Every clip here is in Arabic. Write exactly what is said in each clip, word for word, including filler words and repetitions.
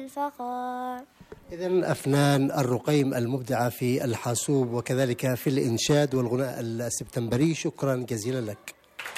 الفخار. إذن أفنان الرقيم المبدعة في الحاسوب وكذلك في الإنشاد والغناء السبتمبري، شكرا جزيلا لك.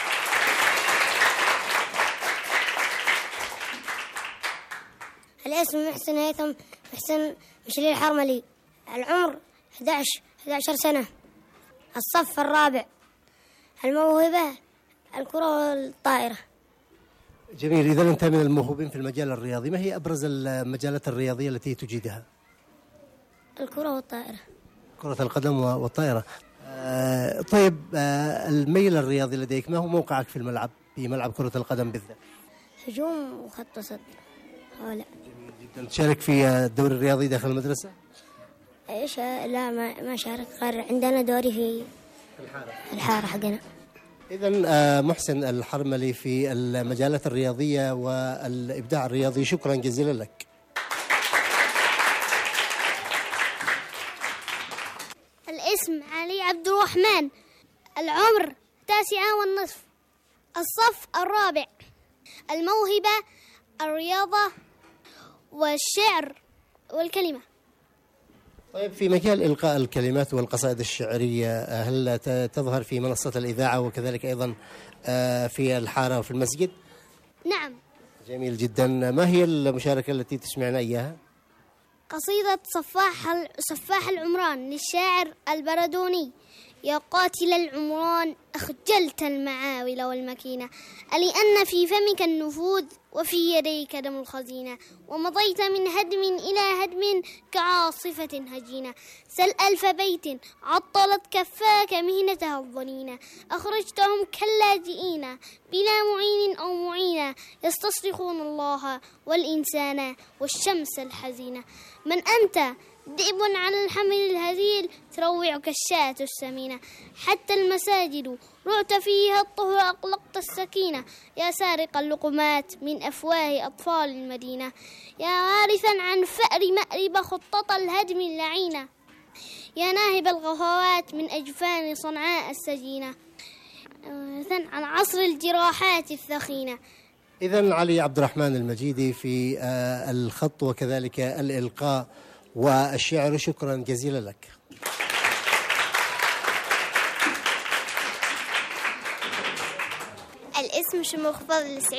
الاسم محسن هيثم محسن مشلي الحرملي، العمر أحد عشر أحد عشر سنة، الصف الرابع، الموهبة الكرة والطائرة. جميل. إذا أنت من الموهوبين في المجال الرياضي، ما هي أبرز المجالات الرياضية التي تجيدها؟ الكرة والطائرة. كرة القدم والطائرة. آه طيب، آه الميل الرياضي لديك، ما هو موقعك في الملعب، في ملعب كرة القدم بالذات؟ هجوم وخط صد. لا. جميل جدا. تشارك في الدوري الرياضي داخل المدرسة؟ ايش لا ما ما شارك، غير عندنا دوري في الحارة الحارة حقنا. إذن آه محسن الحرملي في المجالات الرياضية والإبداع الرياضي، شكرا جزيلا لك. الاسم علي عبد الرحمن، العمر تاسعة والنصف، الصف الرابع، الموهبة الرياضة والشعر والكلمة. طيب، في مجال إلقاء الكلمات والقصائد الشعرية، هل تظهر في منصة الإذاعة وكذلك أيضا في الحارة وفي المسجد؟ نعم. جميل جدا. ما هي المشاركة التي تسمعنا إياها؟ قصيدة صفاح صفاح العمران للشاعر البردوني. يا قاتل العمران أخجلت المعاول والمكينة، ألأن في فمك النفوذ وفي يديك دم الخزينة، ومضيت من هدم إلى هدم كعاصفة هجينة. سل ألف بيت عطلت كفاك مهنتها الظنينة، أخرجتهم كاللاجئين بلا معين أو معينة، يستصرخون الله والإنسان والشمس الحزينة. من أنت؟ ذئب على الحمل الهزيل تروعك الشاة السمينة، حتى المساجد رعت فيها الطهر أقلقت السكينة، يا سارق اللقمات من أفواه أطفال المدينة، يا وارثا عن فأر مأرب خطة الهدم اللعينة، يا ناهب الغفوات من أجفان صنعاء السجينة، عن عصر الجراحات الثخينة. إذن علي عبد الرحمن المجيدي في الخط وكذلك الإلقاء والشعر، شكرا جزيلا لك. الاسم شموخ فضل